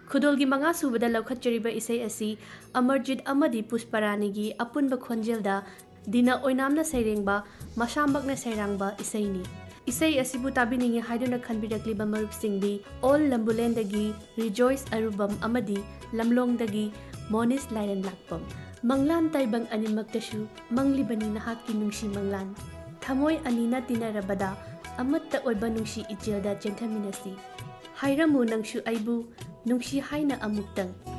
खुदोल की मंगा सुबदा लौखटचरिबा इसै असि अमरजीत अमदी पुष्परानी की अपुनब खोंजेलदा दिना ओइनामना सैरेंगबा मसामबकना सैरांगबा इसैनी इसै असिबु ताबिनिंगे हाइदुना खनबिरक्लिबा मरुपसिंगदी ऑल लंबुलेंदगी रिजॉइस अरुबम अमदी लमलोंगदगी मोनिस लायरन लाकपम मंगलान ताइबंग अनिमक्तशु मंगलिबनी नहाकी नुंशी मंगलान थमोय अनिना तिनरबदा अमत्ता ओइबा नुंशी इचेलदा चेंथमिनसी हाइरमु नंगशु आइबु नुंशी हाइना अमुक्तंग